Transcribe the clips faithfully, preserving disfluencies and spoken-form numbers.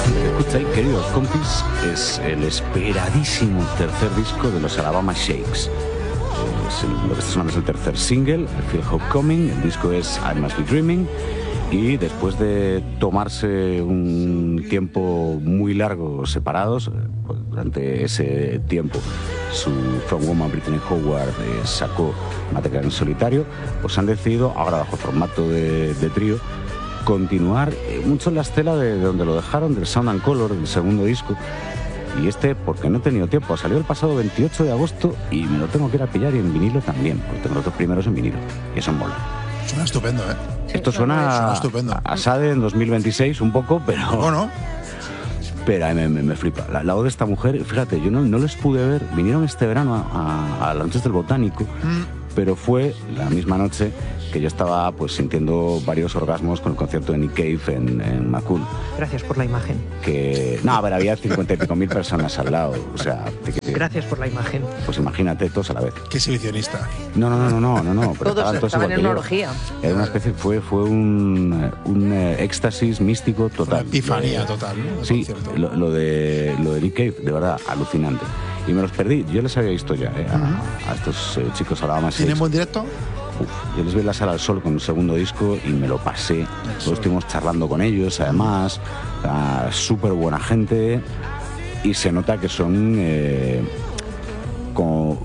Escucháis, queridos compis, es el esperadísimo tercer disco de los Alabama Shakes. Es el, lo que está sonando es el tercer single, el Feel Hope Coming. El disco es I Must Be Dreaming. Y después de tomarse un tiempo muy largo separados, pues durante ese tiempo su frontwoman Brittany Howard eh, sacó material en solitario, pues han decidido, ahora bajo formato de, de trío, continuar eh, mucho en la estela de, de donde lo dejaron, del Sound and Color, del segundo disco. Y este, porque no he tenido tiempo, salió el pasado veintiocho de agosto y me lo tengo que ir a pillar, y en vinilo también, porque tengo los dos primeros en vinilo, y eso mola. Suena estupendo, ¿eh? Esto suena, suena estupendo. A Sade en dos mil veintiséis un poco, pero... Bueno. Pero me, me, me flipa. La, la voz de esta mujer, fíjate, yo no, no les pude ver, vinieron este verano a, a, a las noches del Botánico, mm. pero fue la misma noche que yo estaba pues sintiendo varios orgasmos con el concierto de Nick Cave en, en Macul. Gracias por la imagen. Que, no, a ver, había cincuenta y pico mil personas al lado, o sea... Que, Gracias por la imagen. Pues imagínate, todos a la vez. Qué exhibicionista. No, no, no, no, no, no. Pero todos estaban, todos estaban en una orgía. Era una especie, fue, fue un, un éxtasis místico total. Una epifanía eh, total, ¿no? Sí, lo, lo, de, lo de Nick Cave, de verdad, alucinante. Y me los perdí, yo les había visto ya, eh, a, uh-huh. a estos eh, chicos a la más. ¿Tienen buen directo? Uf, yo les vi en la Sala al Sol con el segundo disco y me lo pasé. Luego estuvimos charlando con ellos, además, uh, súper buena gente, y se nota que son eh, como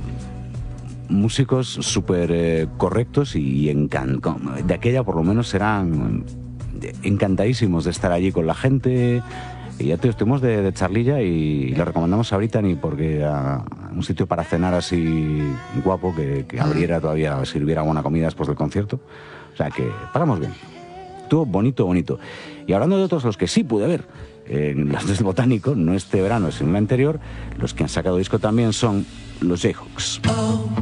músicos súper eh, correctos y encantados. De aquella por lo menos eran encantadísimos de estar allí con la gente. Y ya te estuvimos de, de charlilla y le recomendamos a Brittany porque a un sitio para cenar así guapo que, que abriera todavía, sirviera buena comida después del concierto. O sea que pagamos bien. Estuvo bonito, bonito. Y hablando de otros, los que sí pude ver en las del Botánico, no este verano, sino el anterior, los que han sacado disco también son los Jayhawks.